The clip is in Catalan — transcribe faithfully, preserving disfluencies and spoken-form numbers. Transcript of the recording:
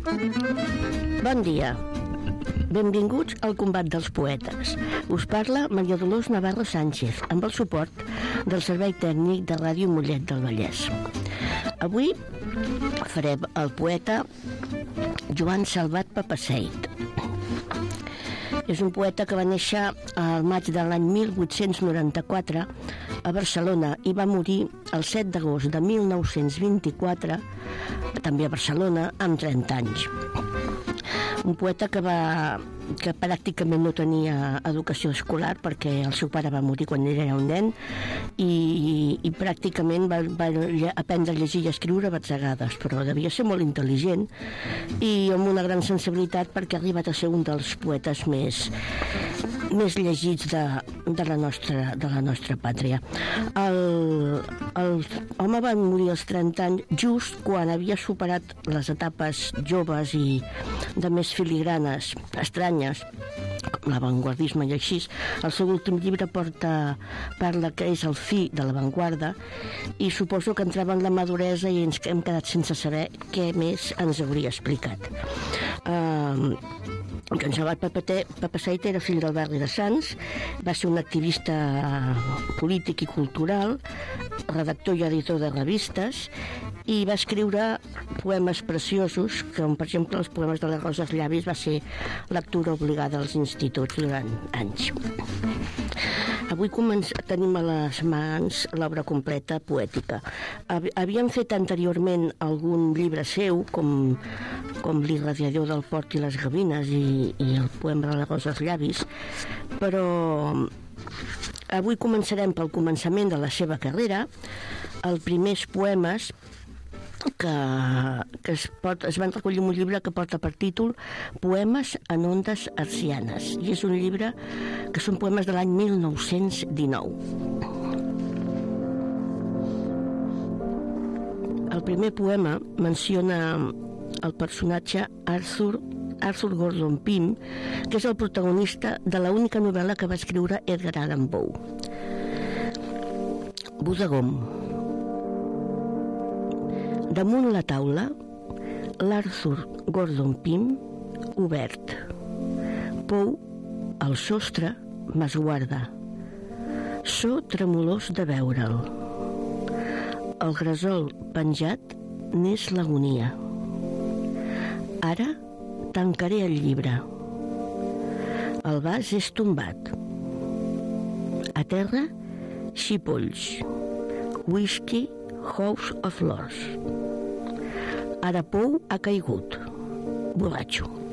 Bon dia. Benvinguts al Combat dels Poetes. Us parla Maria Dolors Navarro Sánchez, amb el suport del Servei Tècnic de Ràdio Mollet del Vallès. Avui farem el poeta Joan Salvat Papasseit. És un poeta que va néixer al maig de l'any mil vuit-cents noranta-quatre a Barcelona i va morir el set d'agost de mil nou-cents vint-i-quatre, també a Barcelona, amb trenta anys. Un poeta que va que pràcticament no tenia educació escolar perquè el seu pare va morir quan era un nen i, i pràcticament va, va aprendre a llegir i a escriure batzegades, però devia ser molt intel·ligent i amb una gran sensibilitat perquè ha arribat a ser un dels poetes més més llegits de, de, la nostra, de la nostra pàtria. El, el home va morir als trenta anys just quan havia superat les etapes joves i de més filigranes estranyes, com l'avantguardisme i així. El seu últim llibre porta, parla que és el fi de l'avantguarda i suposo que entrava en la maduresa i ens hem quedat sense saber què més ens hauria explicat. Uh, Joan Salvat Papasseit era fill del barri de Sants, va ser un activista polític i cultural, redactor i editor de revistes, i va escriure poemes preciosos, com per exemple els poemes de les Roses Llavis va ser lectura obligada als instituts durant anys. Avui tenim a les mans l'obra completa poètica. Havíem fet anteriorment algun llibre seu, com, com L'Irradiador del Port i les Gavines i, i el poema de les Roses Llavis, però avui començarem pel començament de la seva carrera. Els primers poemes que, que es, pot, es van recollir en un llibre que porta per títol Poemes en ondes hertzianes, i és un llibre que són poemes de l'any mil nou-cents dinou. El primer poema menciona el personatge Arthur, Arthur Gordon Pym, que és el protagonista de l'única novel·la que va escriure Edgar Allan Poe. Bodegom. Damunt la taula, l'Arthur Gordon Pym obert. Poe, al sostre, m'esguarda. So tremolós de veure'l. El gresol penjat n'és l'agonia. Ara tancaré el llibre. El vas és tombat. A terra, xipolls. Whisky, House of Lords. Ara Poe ha caigut, borratxo.